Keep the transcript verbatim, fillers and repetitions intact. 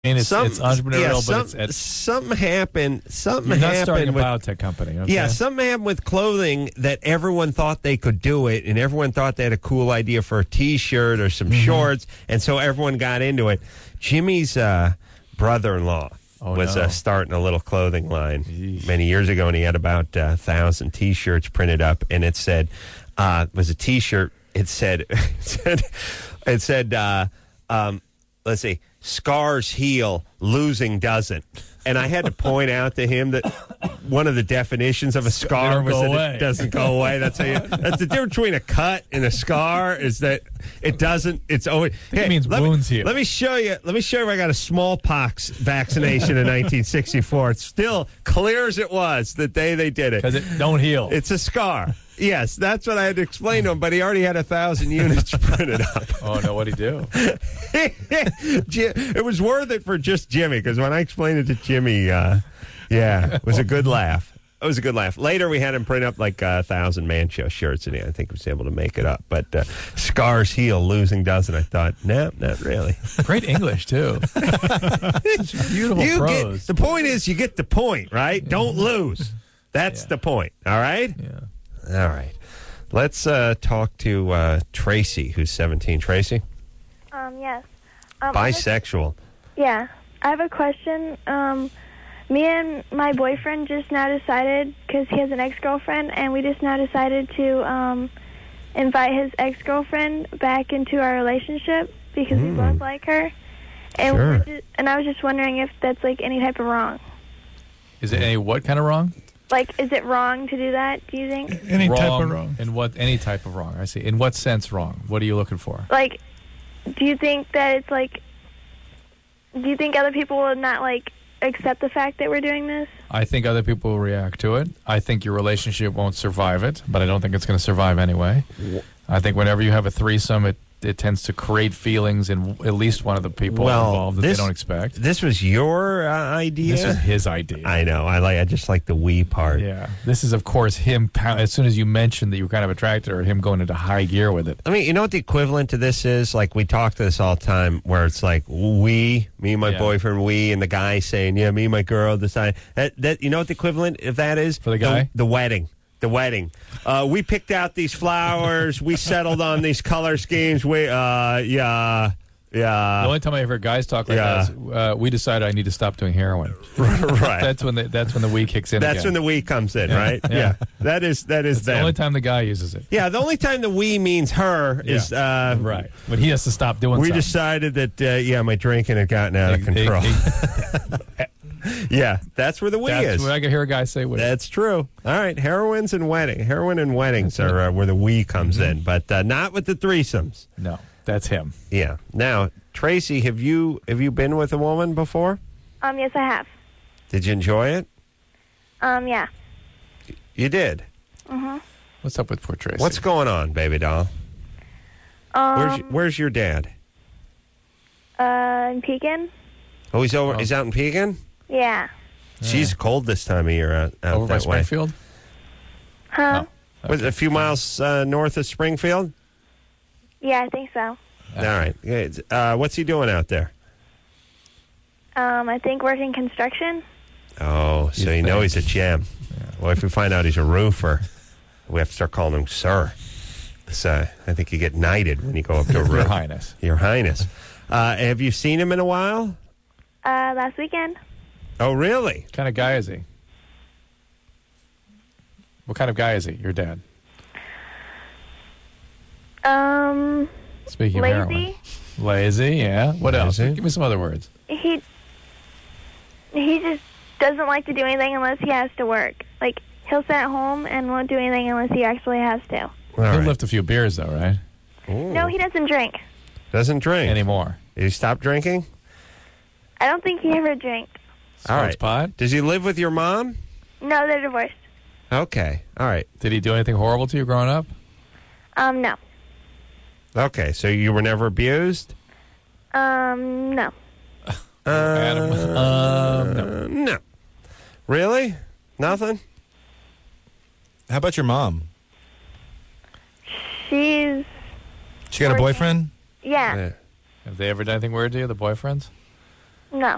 mean, it's, some, it's entrepreneurial, yeah, but some, it's at, something happened. Something you're not happened starting a with, biotech company. Okay? Yeah, something happened with clothing that everyone thought they could do it, and everyone thought they had a cool idea for a T-shirt or some Mm-hmm. shorts, and so everyone got into it. Jimmy's uh, brother-in-law Oh, was no. uh, starting a little clothing line Yeesh. many years ago, and he had about a uh, thousand T-shirts printed up, and it said, uh, it was a T-shirt. It said, it said, it said, uh, um, let's see, scars heal, losing doesn't. And I had to point out to him that one of the definitions of a scar don't was go that away. it doesn't go away. That's how you, that's the difference between a cut and a scar is that it doesn't. It's always. it means let wounds me, heal. Let me show you. Let me show you. If I got a smallpox vaccination in nineteen sixty-four. It's still clear as it was the day they did it. Because it don't heal. It's a scar. Yes, that's what I had to explain to him. But he already had a thousand units printed up. Oh, no, what'd he do? It was worth it for just Jimmy, because when I explained it to Jimmy, uh, yeah, it was a good laugh. It was a good laugh. Later, we had him print up like a thousand Man Show shirts, and I think he was able to make it up. But uh, scars heal, losing doesn't. I thought, no, not really. Great English, too. Beautiful You prose. get, the point is, you get the point, right? Don't lose. That's Yeah. the point, all right? Yeah. All right. Let's uh, talk to uh, Tracy, who's seventeen. Tracy? Um, yes. Um, I just- Bisexual. yeah. I have a question. Um, me and my boyfriend just now decided, because he has an ex-girlfriend, and we just now decided to um, invite his ex-girlfriend back into our relationship because we both like her. And, Sure. we're just, and I was just wondering if that's like any type of wrong. Is it any what kind of wrong? Like, is it wrong to do that, do you think? Any wrong, type of wrong. In what? Any type of wrong. I see. In what sense wrong? What are you looking for? Like, do you think that it's like, do you think other people will not like accept the fact that we're doing this? I think other people will react to it. I think your relationship won't survive it, but I don't think it's going to survive anyway. I think whenever you have a threesome, it, it tends to create feelings in at least one of the people Well, involved that this- they don't expect. This was your uh, idea? This was his idea. I know. I like. I just like the we part. Yeah. This is, of course, him. pow- As soon as you mentioned that you were kind of attracted, or him going into high gear with it. I mean, you know what the equivalent to this is? Like, we talk to this all the time, where it's like we, me and my Yeah. boyfriend, we, and the guy saying, "Yeah, me and my girl decide." That, that you know what the equivalent of that is For the guy? the, the wedding. The wedding. Uh, we picked out these flowers. We settled on these color schemes. We, uh, yeah, The yeah, only time I ever heard guys talk like Yeah. that is uh, we decided I need to stop doing heroin. right. That's when the, that's when the we kicks in. That's again. when the we comes in, Yeah. right? Yeah. Yeah. That is that is It's the them. only time the guy uses it. Yeah, the only time the we means her Yeah. is uh, Right. But he has to stop doing We something. decided that uh, yeah, my drinking had gotten out of He- control. he- Yeah, that's where the we That's is. what I can hear a guy say. With it. That's true. All right, heroines and wedding, heroin and weddings are uh, where the we comes Mm-hmm. in, but uh, not with the threesomes. No, that's him. Yeah. Now, Tracy, have you have you been with a woman before? Um, yes, I have. Did you enjoy it? Um, yeah. You did. What's up with poor Tracy? What's going on, baby doll? Where's Um, Where's your dad? uh, in Pekin? Oh, he's over. Oh. He's out in Pekin. Yeah. She's cold this time of year out, out over by that way. Springfield? Huh? Oh. Was it a few miles uh, north of Springfield? Yeah, I think so. All right. Good. Uh, what's he doing out there? Um, I think working construction. Oh, so you, You know think. he's a gem. Well, if we find out he's a roofer, we have to start calling him sir. So I think you get knighted when you go up to a roof. Your Highness. Your Highness. Uh, have you seen him in a while? Uh, last weekend. Oh, really? What kind of guy is he? What kind of guy is he? Your dad. Um, Speaking of lazy. heroin. Lazy, yeah. What Lazy. else? Give me some other words. He he just doesn't like to do anything unless he has to work. Like, he'll sit at home and won't do anything unless he actually has to. All He'll right. lift a few beers, though, right? Ooh. No, he doesn't drink. Doesn't drink. Anymore. Did he stop drinking? I don't think he ever drank. All Smokes right. pot? Does he live with your mom? No, they're divorced. Okay. All right. Did he do anything horrible to you growing up? Um, no. Okay. So you were never abused? Um, no. Uh, Adam? Um, no. Uh, no. Really? Nothing? How about your mom? She's, She got a Working. boyfriend? yeah. Yeah. Have they ever done anything weird to you, the boyfriends?